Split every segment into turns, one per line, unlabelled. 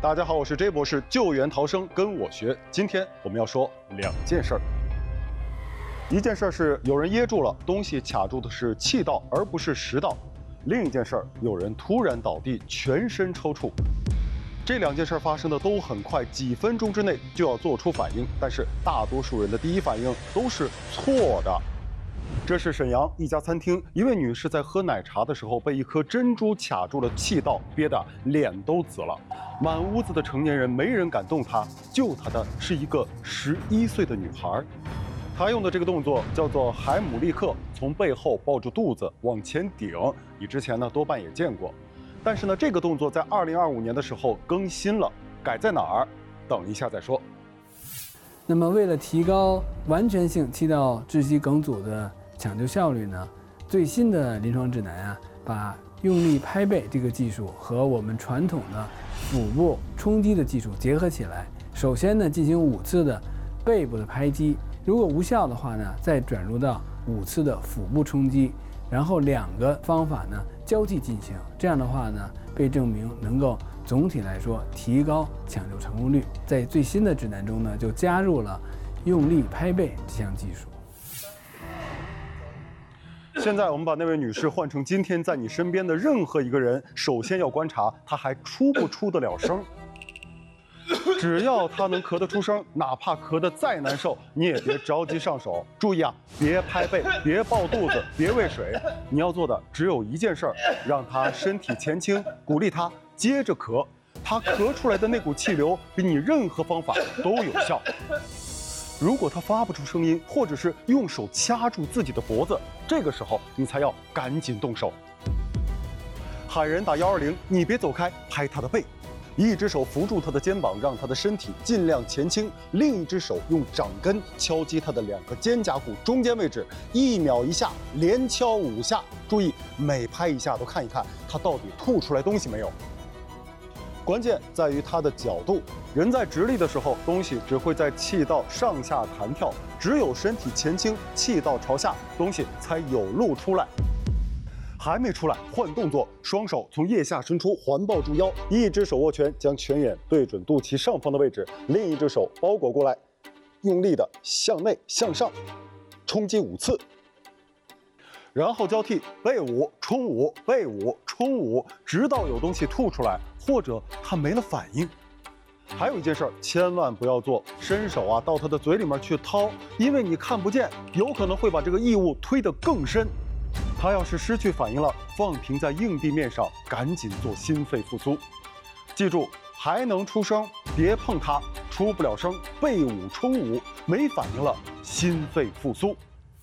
大家好，我是 J 博士，救援逃生跟我学。今天我们要说两件事儿。一件事儿是有人噎住了，东西卡住的是气道而不是食道；另一件事儿，有人突然倒地，全身抽搐。这两件事发生的都很快，几分钟之内就要做出反应，但是大多数人的第一反应都是错的。这是沈阳一家餐厅，一位女士在喝奶茶的时候被一颗珍珠卡住了气道，憋得脸都紫了。满屋子的成年人没人敢动她，救她的是一个11岁的女孩。她用的这个动作叫做海姆立克，从背后抱住肚子往前顶，你之前呢多半也见过。但是呢，这个动作在2025年的时候更新了，改在哪儿？等一下再说。
那么为了提高完全性气道窒息梗阻的抢救效率呢，最新的临床指南把用力拍背这个技术和我们传统的腹部冲击的技术结合起来。首先呢，进行5次的背部的拍击，如果无效的话呢，再转入到5次的腹部冲击，然后2个方法呢交替进行。这样的话呢，被证明能够总体来说提高抢救成功率。在最新的指南中呢，就加入了用力拍背这项技术。
现在我们把那位女士换成今天在你身边的任何一个人，首先要观察她还出不出得了声。只要她能咳得出声，哪怕咳得再难受，你也别着急上手。注意别拍背，别抱肚子，别喂水。你要做的只有一件事儿，让她身体前倾，鼓励她接着咳。她咳出来的那股气流比你任何方法都有效。如果他发不出声音，或者是用手掐住自己的脖子，这个时候你才要赶紧动手。喊人打120，你别走开，拍他的背，一只手扶住他的肩膀，让他的身体尽量前倾，另一只手用掌根敲击他的2个肩胛骨中间位置，1秒1下，连敲5下。注意每拍一下都看一看他到底吐出来东西没有。关键在于它的角度，人在直立的时候，东西只会在气道上下弹跳，只有身体前倾，气道朝下，东西才有路出来。还没出来，换动作，双手从腋下伸出，环抱住腰，一只手握拳，将拳眼对准肚脐上方的位置，另一只手包裹过来，用力的向内向上冲击5次。然后交替背5冲5背5冲5，直到有东西吐出来，或者他没了反应。还有一件事儿，千万不要做，伸手到他的嘴里面去掏，因为你看不见，有可能会把这个异物推得更深。他要是失去反应了，放平在硬地面上，赶紧做心肺复苏。记住，还能出声，别碰它；出不了声，背5冲5，没反应了，心肺复苏。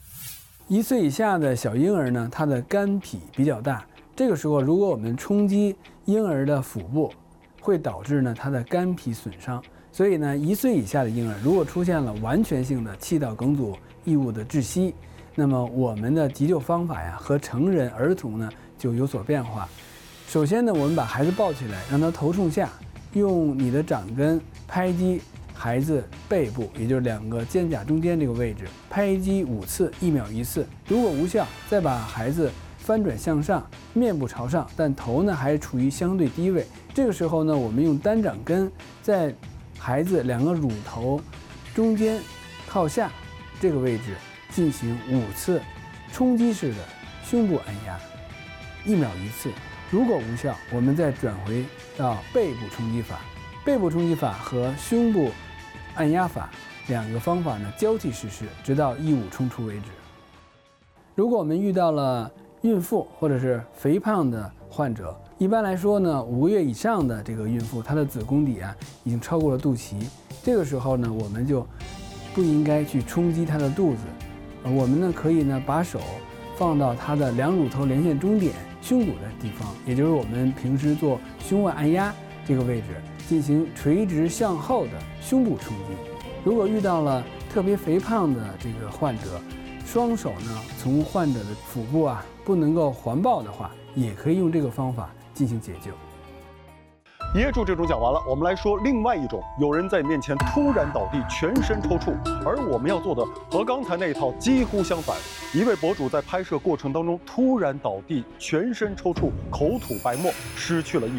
1岁以下的小婴儿呢，他的肝脾比较大，这个时候如果我们冲击婴儿的腹部，会导致呢他的肝脾损伤。所以呢，1岁以下的婴儿如果出现了完全性的气道梗阻异物的窒息，那么我们的急救方法和成人儿童呢就有所变化。首先呢，我们把孩子抱起来，让他头冲下，用你的掌根拍击孩子背部，也就是2个肩胛中间这个位置，拍击5次，1秒1次。如果无效，再把孩子翻转向上，面部朝上，但头呢还处于相对低位。这个时候呢，我们用单掌根在孩子2个乳头中间靠下这个位置进行5次冲击式的胸部按压，1秒1次。如果无效，我们再转回到背部冲击法。背部冲击法和胸部按压法2个方法呢交替实施，直到异物冲出为止。如果我们遇到了孕妇或者是肥胖的患者，一般来说呢，5个月以上的这个孕妇，她的子宫底已经超过了肚脐，这个时候呢，我们就不应该去冲击她的肚子。我们呢可以呢把手放到她的2乳头连线中点胸骨的地方，也就是我们平时做胸外按压这个位置，进行垂直向后的胸部冲击。如果遇到了特别肥胖的这个患者，双手呢从患者的腹部不能够环抱的话，也可以用这个方法进行解救。
噎住这种讲完了，我们来说另外一种，有人在你面前突然倒地，全身抽搐，而我们要做的和刚才那一套几乎相反。一位博主在拍摄过程当中突然倒地，全身抽搐，口吐白沫，失去了意识。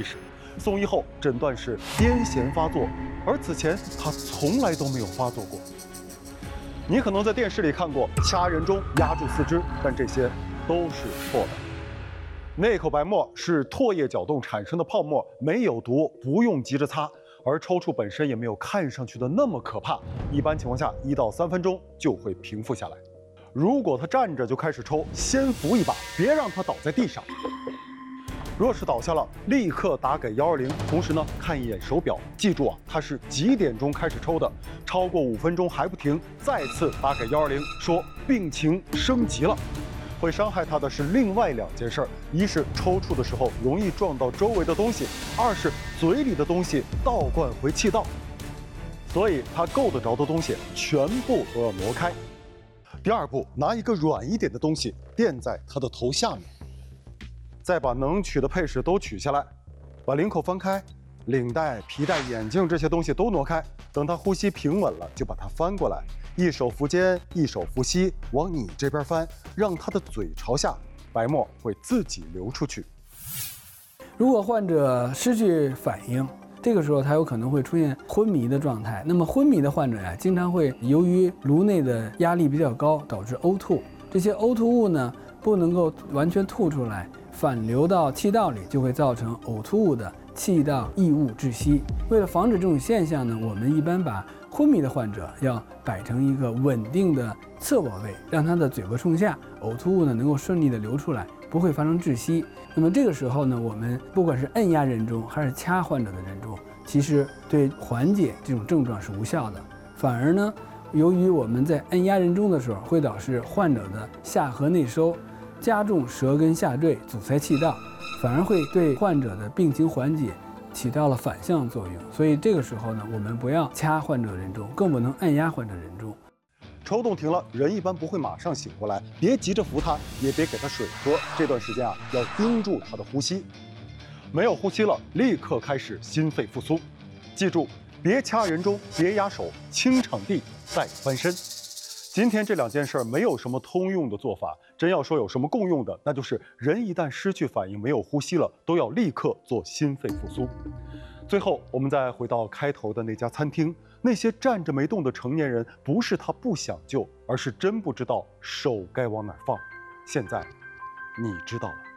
送医后诊断是癫痫发作，而此前他从来都没有发作过。你可能在电视里看过掐人中压住四肢，但这些都是错的。那口白沫是唾液搅动产生的泡沫，没有毒，不用急着擦。而抽搐本身也没有看上去的那么可怕，一般情况下1到3分钟就会平复下来。如果他站着就开始抽，先扶一把，别让他倒在地上。若是倒下了，立刻打给120，同时呢看一眼手表，记住啊，他是几点钟开始抽的，超过5分钟还不停，再次打给120，说病情升级了。会伤害他的是另外2件事儿，一是抽搐的时候容易撞到周围的东西，二是嘴里的东西倒灌回气道，所以他够得着的东西全部都要挪开。第二步，拿一个软一点的东西垫在他的头下面，再把能取的配饰都取下来，把领口翻开，领带、皮带、眼镜这些东西都挪开。等他呼吸平稳了，就把它翻过来，一手扶肩，一手扶膝，往你这边翻，让他的嘴朝下，白沫会自己流出去。
如果患者失去反应，这个时候他有可能会出现昏迷的状态。那么昏迷的患者呀，经常会由于颅内的压力比较高，导致呕吐。这些呕吐物呢，不能够完全吐出来，反流到气道里，就会造成呕吐物的气道异物窒息。为了防止这种现象呢，我们一般把昏迷的患者要摆成一个稳定的侧卧位，让他的嘴巴冲下，呕吐物呢能够顺利的流出来，不会发生窒息。那么这个时候呢，我们不管是按压人中还是掐患者的人中，其实对缓解这种症状是无效的，反而呢，由于我们在按压人中的时候，会导致患者的下颌内收，加重舌根下坠，阻塞气道，反而会对患者的病情缓解起到了反向作用。所以这个时候呢，我们不要掐患者人中，更不能按压患者人中。
抽动停了，人一般不会马上醒过来，别急着扶他，也别给他水喝。这段时间啊，要盯住他的呼吸。没有呼吸了，立刻开始心肺复苏。记住，别掐人中，别压手，清场地再翻身。今天这2件事没有什么通用的做法，真要说有什么共用的，那就是人一旦失去反应，没有呼吸了，都要立刻做心肺复苏。最后，我们再回到开头的那家餐厅，那些站着没动的成年人，不是他不想救，而是真不知道手该往哪儿放。现在，你知道了。